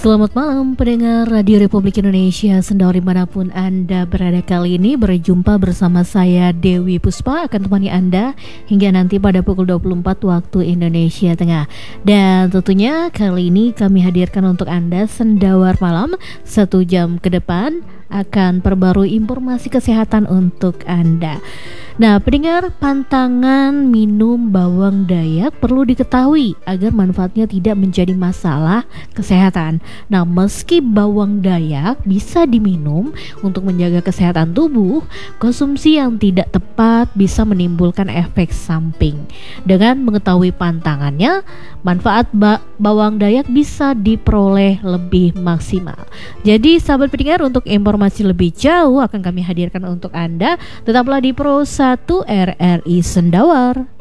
Selamat malam pendengar Radio Republik Indonesia Sendawar dimanapun Anda berada. Kali ini berjumpa bersama saya Dewi Puspa akan temani Anda hingga nanti pada pukul 24 waktu Indonesia Tengah. Dan tentunya kali ini kami hadirkan untuk Anda Sendawar Malam 1 jam ke depan akan perbarui informasi kesehatan untuk Anda. Nah, pendengar, pantangan minum bawang dayak perlu diketahui agar manfaatnya tidak menjadi masalah kesehatan. Nah, meski bawang dayak bisa diminum untuk menjaga kesehatan tubuh, konsumsi yang tidak tepat bisa menimbulkan efek samping. Dengan mengetahui pantangannya, manfaat bawang dayak bisa diperoleh lebih maksimal. Jadi, sahabat pendengar, untuk informasi lebih jauh akan kami hadirkan untuk Anda. Tetaplah di Pro 1 RRI Sendawar.